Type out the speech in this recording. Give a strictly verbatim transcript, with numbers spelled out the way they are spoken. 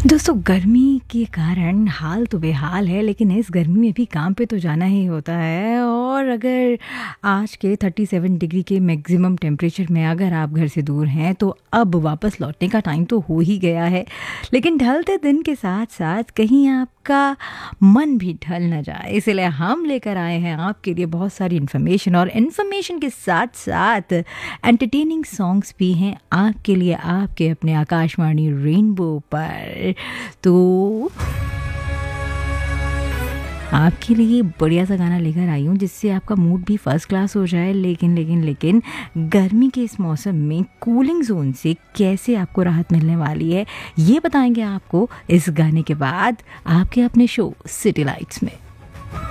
दोस्तों गर्मी के कारण हाल तो बेहाल है, लेकिन इस गर्मी में भी काम पे तो जाना ही होता है। और अगर आज के सैंतीस डिग्री के मैक्सिमम टेम्परेचर में अगर आप घर से दूर हैं तो अब वापस लौटने का टाइम तो हो ही गया है। लेकिन ढलते दिन के साथ साथ कहीं आपका मन भी ढल न जाए, इसलिए हम लेकर आए हैं आपके लिए बहुत सारी इन्फॉर्मेशन, और इन्फॉर्मेशन के साथ साथ एंटरटेनिंग सॉन्ग्स भी हैं आपके लिए आपके अपने आकाशवाणी रेनबो पर। तो आपके लिए बढ़िया सा गाना लेकर आई हूँ जिससे आपका मूड भी फर्स्ट क्लास हो जाए। लेकिन लेकिन लेकिन गर्मी के इस मौसम में कूलिंग जोन से कैसे आपको राहत मिलने वाली है, ये बताएंगे आपको इस गाने के बाद आपके अपने शो सिटी लाइट्स में।